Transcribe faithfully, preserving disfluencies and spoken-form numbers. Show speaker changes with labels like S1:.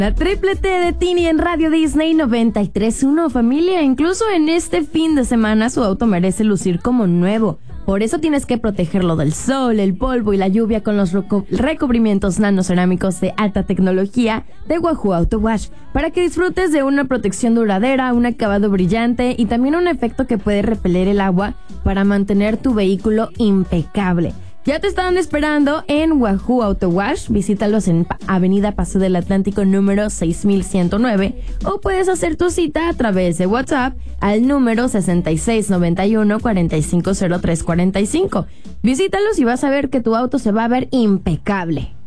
S1: La triple T de Tini en Radio Disney noventa y tres punto uno, familia. Incluso en este fin de semana su auto merece lucir como nuevo. Por eso tienes que protegerlo del sol, el polvo y la lluvia con los recu- recubrimientos nanocerámicos de alta tecnología de Wahoo Auto Wash, para que disfrutes de una protección duradera, un acabado brillante y también un efecto que puede repeler el agua para mantener tu vehículo impecable. Ya te están esperando en Wahoo Auto Wash. Visítalos en Avenida Paseo del Atlántico número seis mil ciento nueve, o puedes hacer tu cita a través de WhatsApp al número sesenta y seis noventa y uno cuarenta y cinco cero tres cuarenta y cinco. Visítalos y vas a ver que tu auto se va a ver impecable.